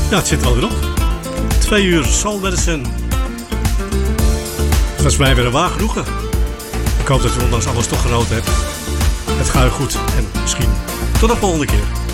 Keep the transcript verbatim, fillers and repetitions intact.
Ja, het zit er alweer op. Twee uur Soul Medicine. Het was mij weer een waar genoegen. Ik hoop dat je ondanks alles toch genoten hebt. Het gaat goed en misschien tot de volgende keer.